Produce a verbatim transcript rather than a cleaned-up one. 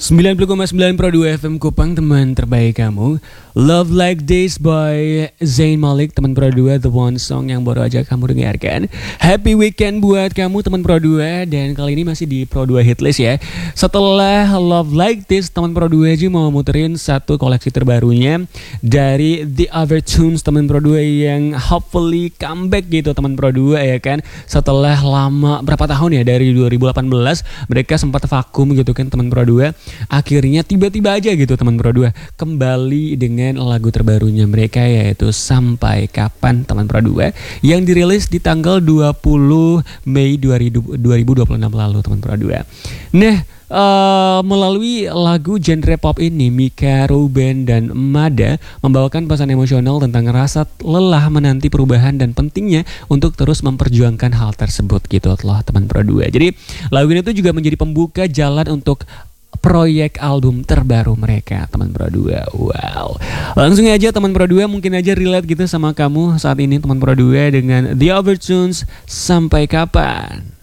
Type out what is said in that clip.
sembilan puluh koma sembilan Pro dua F M Kupang, teman terbaik kamu. Love Like This by Zayn Malik, teman Pro dua, the one song yang baru aja kamu dengarkan. Happy weekend buat kamu teman Pro dua. Dan kali ini masih di Pro dua Hitlist ya. Setelah Love Like This, teman Pro dua aja mau muterin satu koleksi terbarunya dari The Other Tunes, teman Pro dua, yang hopefully comeback gitu teman Pro dua ya kan. Setelah lama berapa tahun ya, dari dua ribu delapan belas mereka sempat vakum gitu kan teman Pro dua. Akhirnya tiba-tiba aja gitu teman Pro dua kembali dengan lagu terbarunya mereka, yaitu Sampai Kapan teman Pro dua, yang dirilis di tanggal dua puluh Mei dua ribu dua puluh enam lalu teman Pro dua. Nah, uh, melalui lagu genre pop ini, Mika, Ruben, dan Mada membawakan pesan emosional tentang rasa lelah menanti perubahan dan pentingnya untuk terus memperjuangkan hal tersebut gitu loh teman Pro dua. Jadi lagu ini tuh juga menjadi pembuka jalan untuk proyek album terbaru mereka teman Pro dua. Wow. Langsung aja teman Pro dua, mungkin aja relate gitu sama kamu saat ini teman Pro dua dengan The Other Tunes, Sampai Kapan.